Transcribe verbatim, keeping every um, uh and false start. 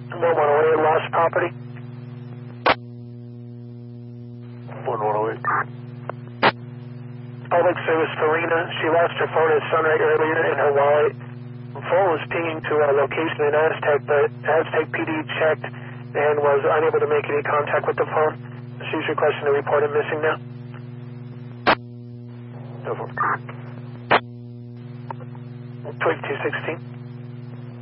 one one oh eight, lost property. one one oh eight. Public service Farina. She lost her phone at Sunrise earlier in her wallet. The phone was pinging to a location in Aztec, but Aztec P D checked and was unable to make any contact with the phone. She's requesting to report it missing now. No phone. twenty-two sixteen.